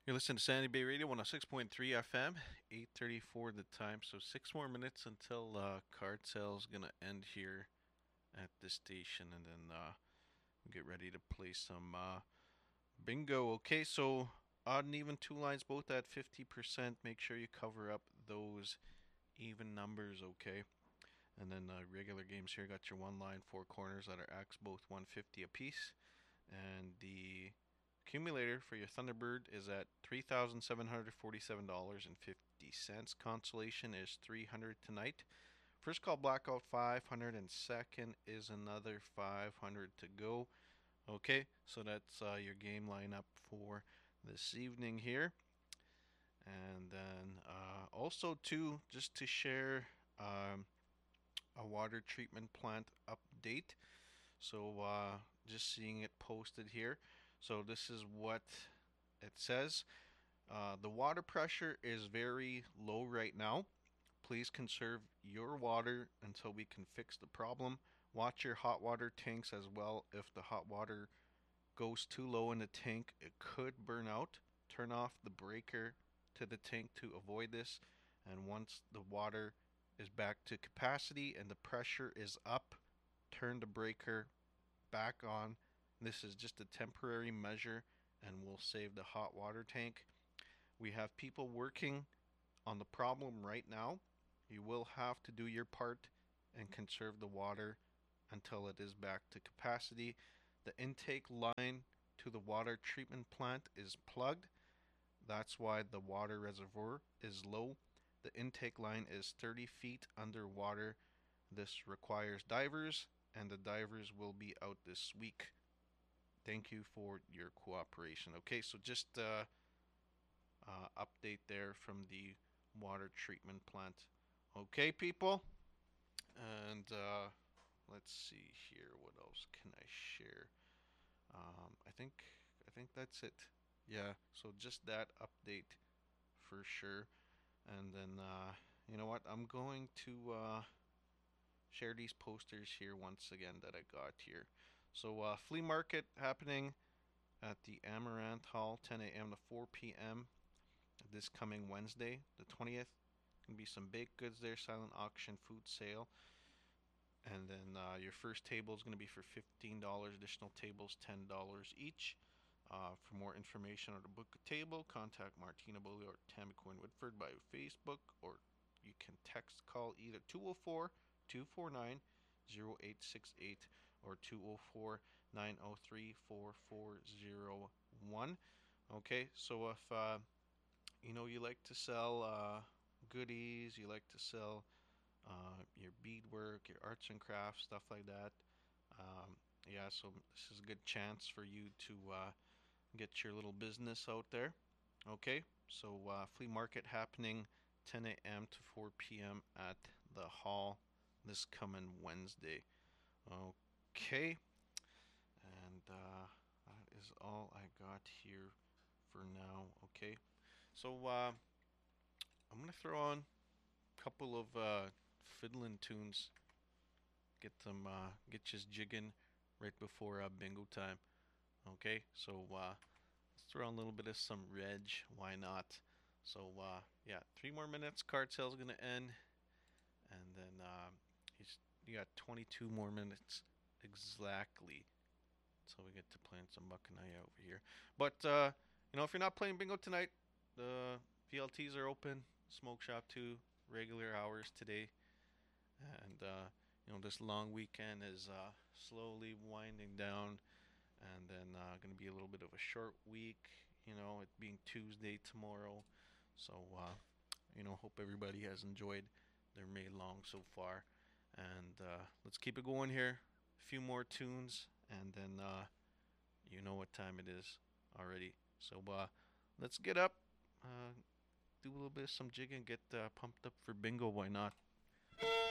You're listening to Sandy Bay Radio 106.3 FM, 8:34 the time. So 6 more minutes until card sales gonna end here at this station, and then we get ready to play some bingo. Okay, so odd and even two lines, both at 50%. Make sure you cover up those even numbers. Okay, and then regular games here got your one line, four corners that are X, both 150 apiece, and the accumulator for your Thunderbird is at $3,747.50. Consolation is 300 tonight. First call blackout 500, and second is another 500 to go. Okay, so that's your game lineup for this evening here. And then also too, just to share a water treatment plant update. So just seeing it posted here. So this is what it says. The water pressure is very low right now. Please conserve your water until we can fix the problem. Watch your hot water tanks as well. If the hot water goes too low in the tank, it could burn out. Turn off the breaker to the tank to avoid this. And once the water is back to capacity and the pressure is up, turn the breaker back on. This is just a temporary measure and will save the hot water tank. We have people working on the problem right now. You will have to do your part and conserve the water until it is back to capacity. The intake line to the water treatment plant is plugged. That's why the water reservoir is low. The intake line is 30 feet underwater. This requires divers, and the divers will be out this week. Thank you for your cooperation. Okay, so just update there from the water treatment plant. Okay, people, and let's see here. What else can I share? I think that's it. Yeah. So just that update for sure. And then you know what? I'm going to share these posters here once again that I got here. So flea market happening at the Amaranth Hall, 10 a.m. to 4 p.m. this coming Wednesday, the 20th. Gonna be some baked goods there, silent auction, food sale, and then your first table is gonna be for $15. Additional tables $10 each. For more information or to book a table, contact Martina Bully or Tammy Quinn Whitford by Facebook, or you can text call either 204 249 0868 or 204 903 4401. Okay, so if you like to sell goodies, you like to sell your beadwork, your arts and crafts, stuff like that. Yeah, so this is a good chance for you to get your little business out there. Okay, so flea market happening 10 a.m. to 4 p.m. at the hall this coming Wednesday. Okay, and that is all I got here for now. Okay, so I'm gonna throw on a couple of fiddling tunes, get just jigging right before bingo time. Okay, so let's throw on a little bit of some Reg. Why not? So yeah, 3 more minutes. Card sale's gonna end, and then you got 22 more minutes exactly. So we get to playing some Buckeye over here. But if you're not playing bingo tonight, the VLTs are open. Smoke shop too. Regular hours today, and this long weekend is slowly winding down, and then going to be a little bit of a short week. It being Tuesday tomorrow, so hope everybody has enjoyed their May long so far, and let's keep it going here. A few more tunes, and then you know what time it is already. So let's get up, do a little bit of some jigging, get pumped up for bingo. Why not?